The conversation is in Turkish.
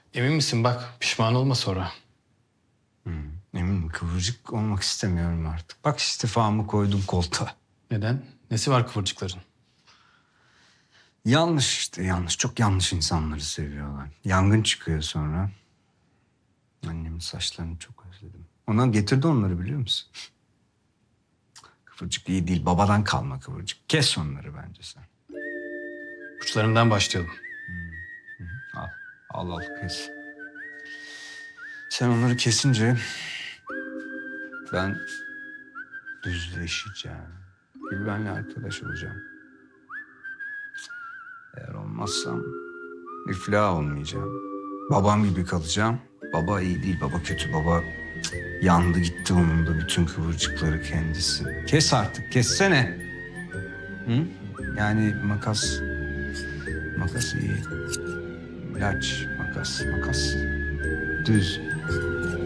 Emin misin bak pişman olma sonra. Eminim, kıvırcık olmak istemiyorum artık. Bak istifamı koydum koltuğa. Neden? Nesi var kıvırcıkların? Yanlış işte, yanlış. Çok yanlış insanları seviyorlar. Yangın çıkıyor sonra. Annemin saçlarını çok özledim. Ona getirdi onları, biliyor musun? Kıvırcık iyi değil. Babadan kalma kıvırcık. Kes onları bence sen. Uçlarından başlayalım. Al. Al al kes. Sen onları kesince ben düzleşeceğim. Gülben'le arkadaş olacağım. Eğer olmazsam iflah olmayacağım. Babam gibi kalacağım. Baba iyi değil, baba kötü. Baba yandı gitti, onun da bütün kıvırcıkları kendisi. Kes artık, kessene. Hı? Yani makas iyi. İlaç, makas. Düz.